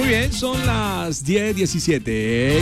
bien, son las 10:17.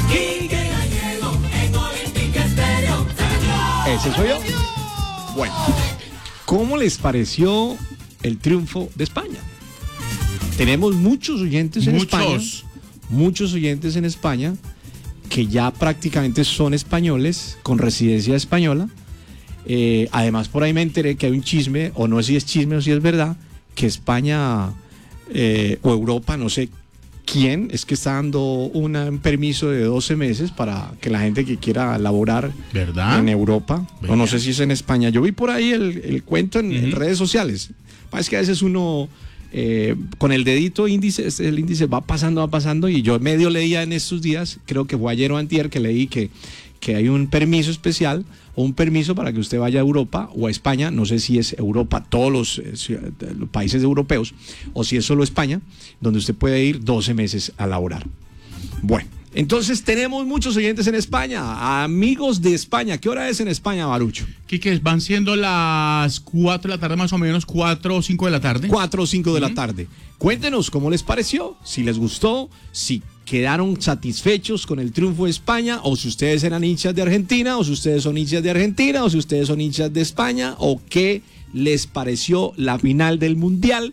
Ese soy yo. Bueno, ¿cómo les pareció el triunfo de España? Tenemos muchos oyentes en España. Muchos oyentes en España que ya prácticamente son españoles con residencia española. Además, por ahí me enteré que hay un chisme, o no sé si es chisme o si es verdad, que España o Europa, no sé quién, es que está dando un permiso de 12 meses para que la gente que quiera laborar en Europa, o no sé si es en España. Yo vi por ahí el cuento en redes sociales. Es que a veces uno con el dedito índice, el índice va pasando, y yo medio leía en estos días, creo que fue ayer o antier que leí que hay un permiso especial o un permiso para que usted vaya a Europa o a España, no sé si es Europa, todos los países europeos, o si es solo España, donde usted puede ir 12 meses a laborar. Bueno, entonces tenemos muchos oyentes en España, amigos de España. ¿Qué hora es en España, Barucho? Quique, van siendo las 4 de la tarde, más o menos, 4 o 5 de la tarde. 4 o 5 de la tarde. Cuéntenos cómo les pareció, si les gustó, si quedaron satisfechos con el triunfo de España, o si ustedes eran hinchas de Argentina, o si ustedes son hinchas de Argentina, o si ustedes son hinchas de España, o qué les pareció la final del Mundial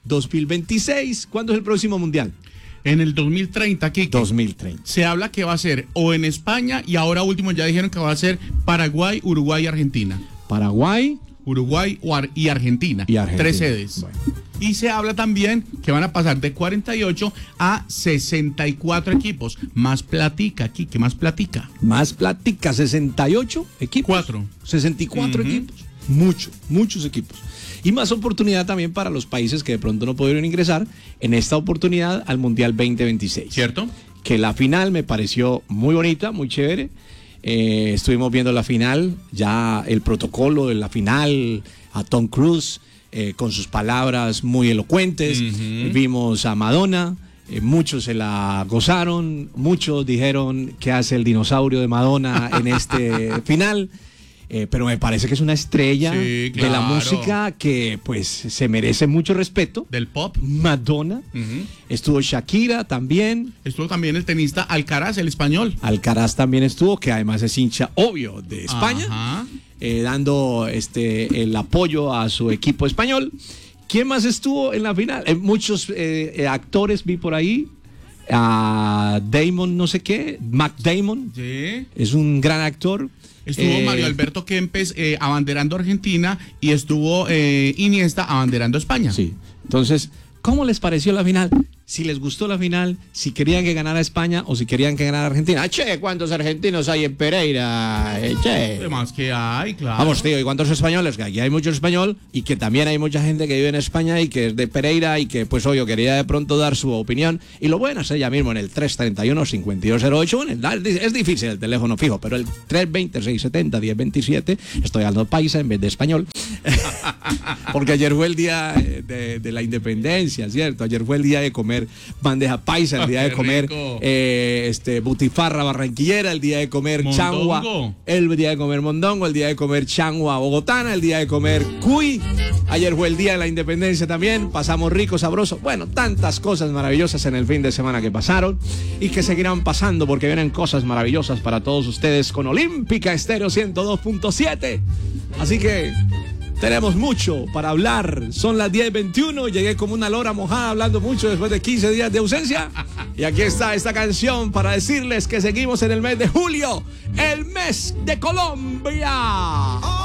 2026. ¿Cuándo es el próximo Mundial? En el 2030, Quique. 2030. Se habla que va a ser o en España, y ahora último ya dijeron que va a ser Paraguay, Uruguay y Argentina. Paraguay, Uruguay y Argentina. 3 sedes. Bueno. Y se habla también que van a pasar de 48 a 64 equipos. Más platica, Quique, más platica. Más platica, 68 equipos. 64 equipos. Muchos equipos. Y más oportunidad también para los países que de pronto no pudieron ingresar en esta oportunidad al Mundial 2026. ¿Cierto? Que la final me pareció muy bonita, muy chévere. Estuvimos viendo la final, ya el protocolo de la final, a Tom Cruise con sus palabras muy elocuentes. Vimos a Madonna, muchos se la gozaron, muchos dijeron qué hace el dinosaurio de Madonna en este final. Pero me parece que es una estrella de la música que pues se merece mucho respeto. Del pop. Madonna. Estuvo Shakira también. Estuvo también el tenista Alcaraz, el español. Alcaraz también estuvo, que además es hincha obvio de España, dando el apoyo a su equipo español. ¿Quién más estuvo en la final? Muchos actores vi por ahí. A Damon no sé qué, Matt Damon. Sí. Es un gran actor. Estuvo Mario Alberto Kempes abanderando Argentina, y estuvo Iniesta abanderando España. Sí. Entonces, ¿cómo les pareció la final? Si les gustó la final, si querían que ganara España o si querían que ganara Argentina. Che, ¿cuántos argentinos hay en Pereira? Che. Además que hay, claro. Vamos, tío, ¿y cuántos españoles? Que aquí hay mucho español, y que también hay mucha gente que vive en España y que es de Pereira, y que, pues, obvio, quería de pronto dar su opinión. Y lo pueden hacer ya mismo en el 331-5208. Es difícil el teléfono fijo, pero el 320-670-1027. Estoy hablando paisa en vez de español. Porque ayer fue el día de la independencia, ¿cierto? Ayer fue el día de comer bandeja paisa, el día de comer butifarra barranquillera, el día de comer mondongo. Changua, el día de comer mondongo, el día de comer changua bogotana, el día de comer cuy. Ayer fue el día de la independencia también, pasamos rico, sabroso. Bueno, tantas cosas maravillosas en el fin de semana que pasaron y que seguirán pasando, porque vienen cosas maravillosas para todos ustedes con Olímpica Estéreo 102.7. Así que tenemos mucho para hablar. Son las 10:21. Llegué como una lora mojada hablando mucho después de 15 días de ausencia. Y aquí está esta canción para decirles que seguimos en el mes de julio, el mes de Colombia.